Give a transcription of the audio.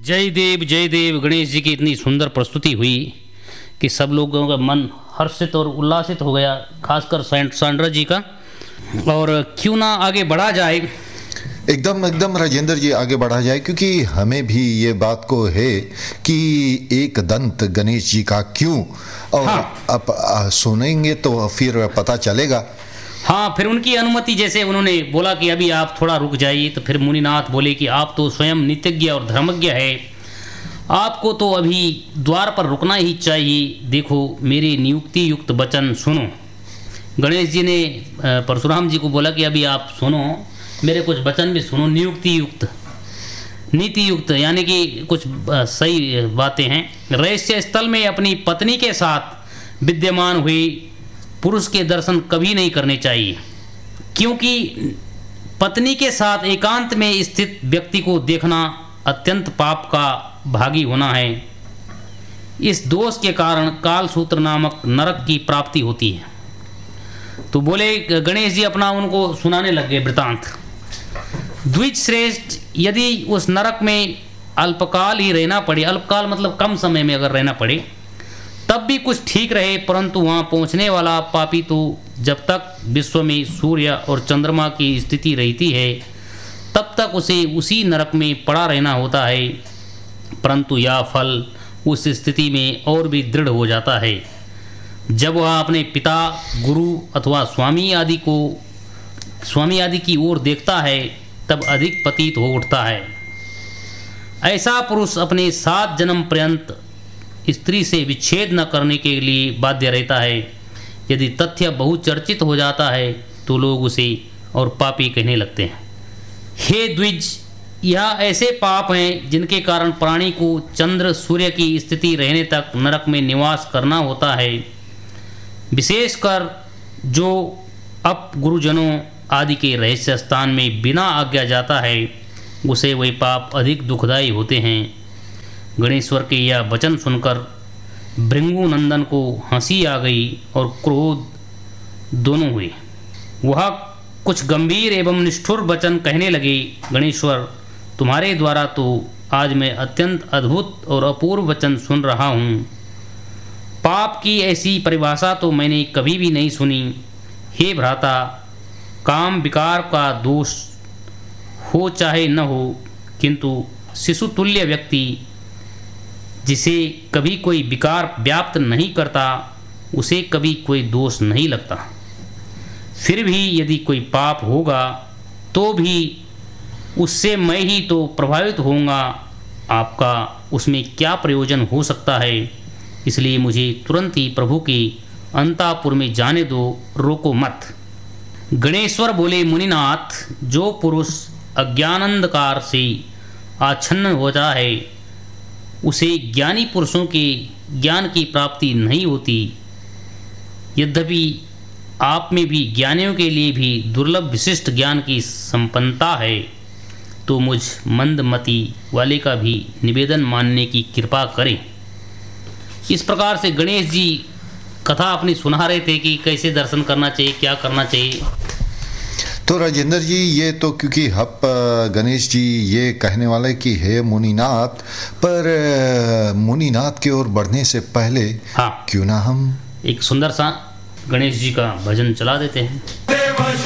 जय देव। गणेश जी की इतनी सुंदर प्रस्तुति हुई कि सब लोगों का मन हर्षित और उल्लासित हो गया, खासकर सांड्रा जी का। और क्यों ना आगे बढ़ा जाए। एकदम राजेंद्र जी, आगे बढ़ा जाए, क्योंकि हमें भी ये बात को है कि एक दंत गणेश जी का क्यों, और हाँ। अब सुनेंगे तो फिर पता चलेगा। हाँ, फिर उनकी अनुमति, जैसे उन्होंने बोला कि अभी आप थोड़ा रुक जाइए, तो फिर मुनिनाथ बोले कि आप तो स्वयं नित्यज्ञ और धर्मज्ञ है, आपको तो अभी द्वार पर रुकना ही चाहिए। देखो मेरे नियुक्ति युक्त वचन सुनो। गणेश जी ने परशुराम जी को बोला कि अभी आप सुनो, मेरे कुछ वचन भी सुनो, नियुक्ति युक्त नीति युक्त, यानी कि कुछ सही बातें हैं। रहस्य स्थल में अपनी पत्नी के साथ विद्यमान हुई पुरुष के दर्शन कभी नहीं करने चाहिए, क्योंकि पत्नी के साथ एकांत में स्थित व्यक्ति को देखना अत्यंत पाप का भागी होना है। इस दोष के कारण कालसूत्र नामक नरक की प्राप्ति होती है। तो बोले गणेश जी अपना उनको सुनाने लग गए वृतांत। द्विज श्रेष्ठ, यदि उस नरक में अल्पकाल ही रहना पड़े, अल्पकाल मतलब कम समय में अगर रहना पड़े, तब भी कुछ ठीक रहे, परंतु वहाँ पहुँचने वाला पापी तो जब तक विश्व में सूर्य और चंद्रमा की स्थिति रहती है तब तक उसे उसी नरक में पड़ा रहना होता है, परंतु यह फल उस स्थिति में और भी दृढ़ हो जाता है जब वह अपने पिता, गुरु अथवा स्वामी आदि की ओर देखता है, तब अधिक पतित हो उठता है। ऐसा पुरुष अपने 7 जन्म पर्यंत स्त्री से विच्छेद न करने के लिए बाध्य रहता है। यदि तथ्य बहुचर्चित हो जाता है तो लोग उसे और पापी कहने लगते हैं। हे द्विज, यह ऐसे पाप हैं जिनके कारण प्राणी को चंद्र सूर्य की स्थिति रहने तक नरक में निवास करना होता है। विशेषकर जो अप गुरुजनों आदि के रहस्य स्थान में बिना आज्ञा जाता है, उसे वे पाप अधिक दुखदायी होते हैं। गणेश्वर के यह वचन सुनकर भृंगु नंदन को हंसी आ गई और क्रोध दोनों हुए। वह कुछ गंभीर एवं निष्ठुर वचन कहने लगे। गणेश्वर, तुम्हारे द्वारा तो आज मैं अत्यंत अद्भुत और अपूर्व वचन सुन रहा हूँ। पाप की ऐसी परिभाषा तो मैंने कभी भी नहीं सुनी। हे भ्राता, काम विकार का दोष हो चाहे न हो, किंतु शिशुतुल्य व्यक्ति जिसे कभी कोई विकार व्याप्त नहीं करता, उसे कभी कोई दोष नहीं लगता। फिर भी यदि कोई पाप होगा तो भी उससे मैं ही तो प्रभावित होऊंगा। आपका उसमें क्या प्रयोजन हो सकता है? इसलिए मुझे तुरंत ही प्रभु के अंतापुर में जाने दो, रोको मत। गणेश्वर बोले, मुनिनाथ, जो पुरुष अज्ञानांधकार से आच्छन्न होता है उसे ज्ञानी पुरुषों के ज्ञान की प्राप्ति नहीं होती। यद्यपि आप में भी ज्ञानियों के लिए भी दुर्लभ विशिष्ट ज्ञान की संपन्नता है, तो मुझ मंदमति वाले का भी निवेदन मानने की कृपा करें। इस प्रकार से गणेश जी कथा अपनी सुना रहे थे कि कैसे दर्शन करना चाहिए, क्या करना चाहिए। तो राजेंद्र जी, ये तो क्योंकि हप गणेश जी ये कहने वाले कि हे मुनिनाथ, पर मुनिनाथ की ओर बढ़ने से पहले हाँ, क्यों ना हम एक सुंदर सा गणेश जी का भजन चला देते हैं।